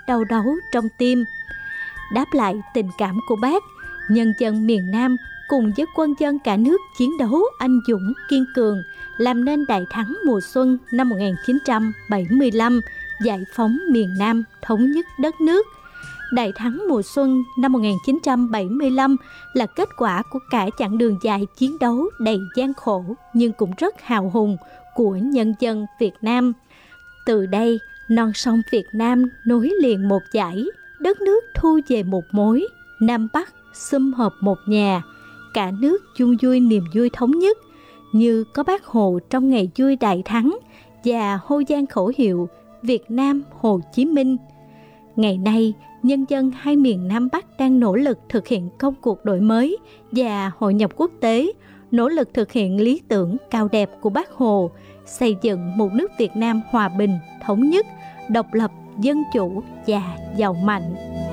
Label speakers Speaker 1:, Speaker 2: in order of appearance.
Speaker 1: đau đớn trong tim. Đáp lại tình cảm của Bác, nhân dân miền Nam cùng với quân dân cả nước chiến đấu anh dũng kiên cường, làm nên đại thắng mùa xuân năm 1975, giải phóng miền Nam, thống nhất đất nước. Đại thắng mùa xuân năm 1975 là kết quả của cả chặng đường dài chiến đấu đầy gian khổ nhưng cũng rất hào hùng của nhân dân Việt Nam. Từ đây, non sông Việt Nam nối liền một dải, đất nước thu về một mối, Nam Bắc sum họp một nhà, cả nước chung vui niềm vui thống nhất, như có Bác Hồ trong ngày vui đại thắng và hô vang khẩu hiệu Việt Nam Hồ Chí Minh. Ngày nay, nhân dân hai miền Nam Bắc đang nỗ lực thực hiện công cuộc đổi mới và hội nhập quốc tế, nỗ lực thực hiện lý tưởng cao đẹp của Bác Hồ, xây dựng một nước Việt Nam hòa bình, thống nhất, độc lập, dân chủ và giàu mạnh.